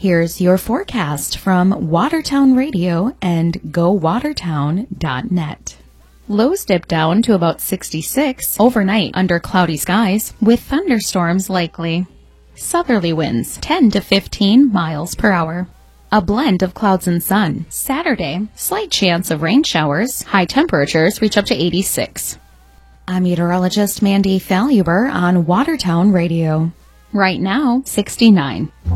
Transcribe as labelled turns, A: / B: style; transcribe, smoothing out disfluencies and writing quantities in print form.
A: Here's your forecast from Watertown Radio and GoWatertown.net. Lows dip down to about 66 overnight under cloudy skies with thunderstorms likely. Southerly winds 10 to 15 miles per hour. A blend of clouds and sun. Saturday, slight chance of rain showers. High temperatures reach up to 86. I'm meteorologist Mandy Faluber on Watertown Radio. Right now, 69.